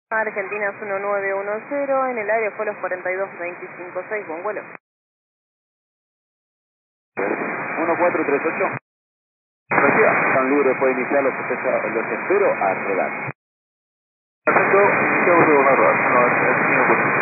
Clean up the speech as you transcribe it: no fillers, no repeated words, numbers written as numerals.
Argentina 1910, en el aire fue los 42-25-6, buen vuelo. 1438. Están libres, puede iniciar, los espero a rodar. Perfecto, iniciamos a rodar.